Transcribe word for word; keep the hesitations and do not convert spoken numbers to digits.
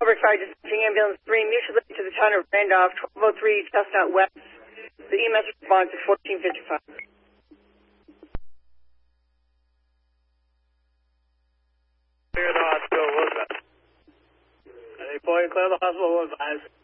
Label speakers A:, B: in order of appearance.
A: Over Fire Dispatching Ambulance three, mutually to the town of Randolph, twelve oh three Chestnut West. The E M S response is fourteen fifty-five.
B: Clear the hospital, was that? At any point, clear the hospital, was advised.